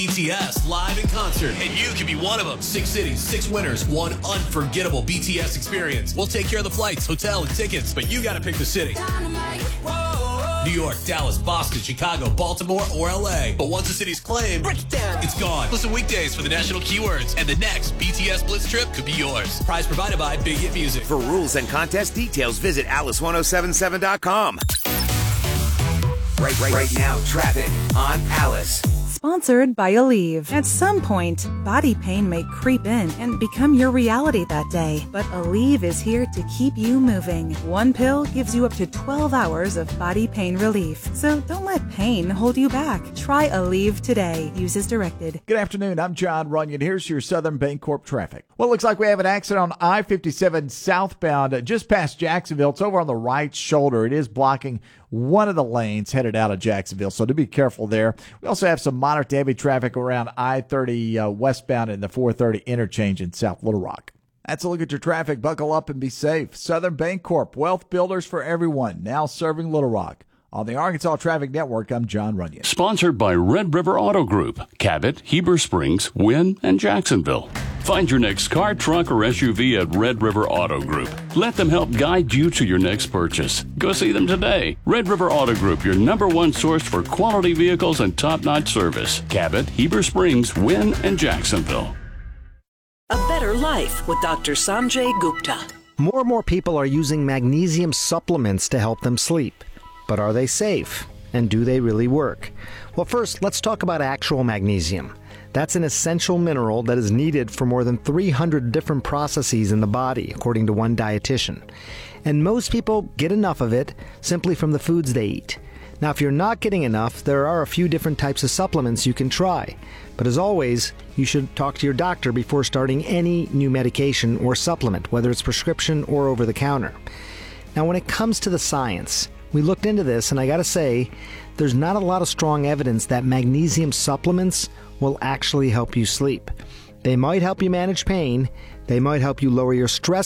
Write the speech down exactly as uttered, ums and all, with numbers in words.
B T S live in concert, and you can be one of them. Six cities, six winners, one unforgettable B T S experience. We'll take care of the flights, hotel, and tickets, but you got to pick the city. New York, Dallas, Boston, Chicago, Baltimore, or L A. But once the city's claimed, it's gone. Listen weekdays for the national keywords, and the next B T S Blitz trip could be yours. Prize provided by Big Hit Music. For rules and contest details, visit alice ten seventy-seven dot com. Right, right, right now, traffic on Alice. Sponsored by Aleve. At some point, body pain may creep in and become your reality that day. But Aleve is here to keep you moving. One pill gives you up to twelve hours of body pain relief. So don't let pain hold you back. Try Aleve today. Use as directed. Good afternoon. I'm John Runyon. Here's your Southern Bancorp traffic. Well, it looks like we have an accident on I fifty-seven southbound uh, just past Jacksonville. It's over on the right shoulder. It is blocking one of the lanes headed out of Jacksonville, so do be careful there. We also have some moderate to heavy traffic around I thirty uh, westbound in the four thirty interchange in South Little Rock. That's a look at your traffic. Buckle up and be safe. Southern Bancorp, wealth builders for everyone, now serving Little Rock. On the Arkansas Traffic Network, I'm John Runyon. Sponsored by Red River Auto Group, Cabot, Heber Springs, Wynn, and Jacksonville. Find your next car, truck, or S U V at Red River Auto Group. Let them help guide you to your next purchase. Go see them today. Red River Auto Group, your number one source for quality vehicles and top-notch service. Cabot, Heber Springs, Wynn, and Jacksonville. A better life with Doctor Sanjay Gupta. More and more people are using magnesium supplements to help them sleep. But are they safe? And do they really work? Well, first, let's talk about actual magnesium. That's an essential mineral that is needed for more than three hundred different processes in the body, according to one dietitian. And most people get enough of it simply from the foods they eat. Now, if you're not getting enough, there are a few different types of supplements you can try. But as always, you should talk to your doctor before starting any new medication or supplement, whether it's prescription or over the counter. Now, when it comes to the science, we looked into this, and I gotta say, there's not a lot of strong evidence that magnesium supplements will actually help you sleep. They might help you manage pain, they might help you lower your stress